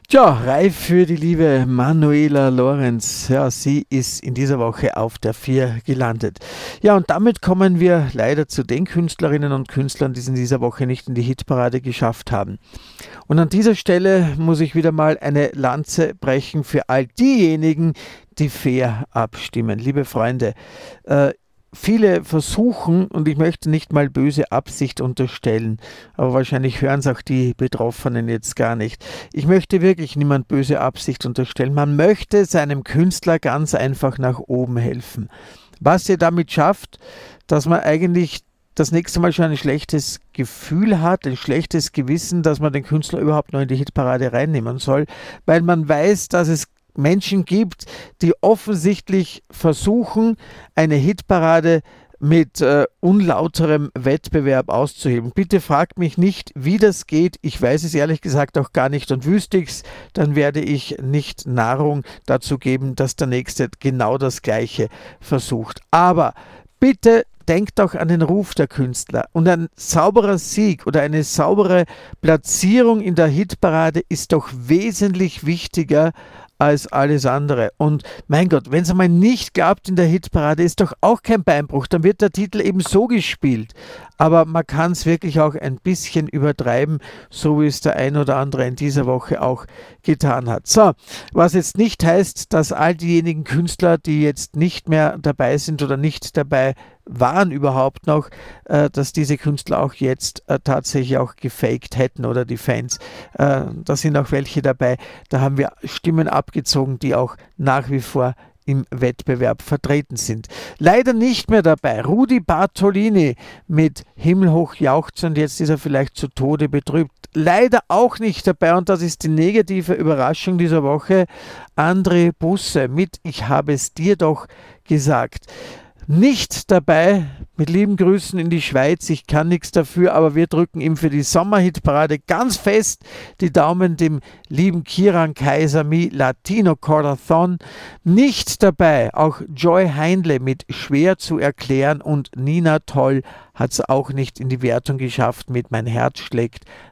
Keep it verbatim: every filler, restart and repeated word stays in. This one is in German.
Tja, reif für die liebe Manuela Lorenz. Ja, sie ist in dieser Woche auf der vier gelandet. Ja, und damit kommen wir leider zu den Künstlerinnen und Künstlern, die es in dieser Woche nicht in die Hitparade geschafft haben. Und an dieser Stelle muss ich wieder mal eine Lanze brechen für all diejenigen, die fair abstimmen. Liebe Freunde, äh, viele versuchen, und ich möchte nicht mal böse Absicht unterstellen, aber wahrscheinlich hören es auch die Betroffenen jetzt gar nicht. Ich möchte wirklich niemand böse Absicht unterstellen. Man möchte seinem Künstler ganz einfach nach oben helfen. Was ihr damit schafft, dass man eigentlich das nächste Mal schon ein schlechtes Gefühl hat, ein schlechtes Gewissen, dass man den Künstler überhaupt noch in die Hitparade reinnehmen soll, weil man weiß, dass es Menschen gibt, die offensichtlich versuchen, eine Hitparade mit äh, unlauterem Wettbewerb auszuheben. Bitte fragt mich nicht, wie das geht. Ich weiß es ehrlich gesagt auch gar nicht, und wüsste ich's, dann werde ich nicht Nahrung dazu geben, dass der Nächste genau das Gleiche versucht. Aber bitte denkt auch an den Ruf der Künstler. Und ein sauberer Sieg oder eine saubere Platzierung in der Hitparade ist doch wesentlich wichtiger als alles andere. Und mein Gott, wenn es einmal nicht klappt in der Hitparade, ist doch auch kein Beinbruch. Dann wird der Titel eben so gespielt. Aber man kann es wirklich auch ein bisschen übertreiben, so wie es der ein oder andere in dieser Woche auch getan hat. So, was jetzt nicht heißt, dass all diejenigen Künstler, die jetzt nicht mehr dabei sind oder nicht dabei waren überhaupt noch, äh, dass diese Künstler auch jetzt äh, tatsächlich auch gefaked hätten oder die Fans. Äh, da sind auch welche dabei, da haben wir Stimmen abgezogen, die auch nach wie vor im Wettbewerb vertreten sind. Leider nicht mehr dabei Rudi Bartolini mit Himmelhoch jauchzend, jetzt ist er vielleicht zu Tode betrübt. Leider auch nicht dabei, und das ist die negative Überraschung dieser Woche, André Busse mit Ich habe es dir doch gesagt. Nicht dabei, mit lieben Grüßen in die Schweiz, ich kann nichts dafür, aber wir drücken ihm für die Sommerhitparade ganz fest die Daumen, dem lieben Kiran Kaiser Mi Latino Corazon. Nicht dabei, auch Joy Heinle mit Schwer zu erklären, und Nina Toll hat es auch nicht in die Wertung geschafft mit Mein Herz schlägt